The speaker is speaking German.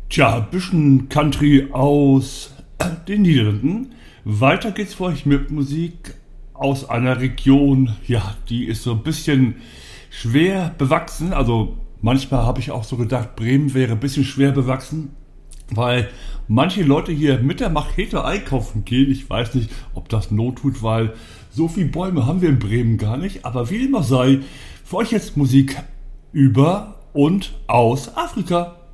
Tja, ein bisschen Country aus den Niederlanden. Weiter geht's für euch mit Musik aus einer Region, ja, die ist so ein bisschen schwer bewachsen. Also manchmal habe ich auch so gedacht, Bremen wäre ein bisschen schwer bewachsen, weil manche Leute hier mit der Machete einkaufen gehen. Ich weiß nicht, ob das Not tut, weil so viele Bäume haben wir in Bremen gar nicht. Aber wie dem auch sei, für euch jetzt Musik über und aus Afrika.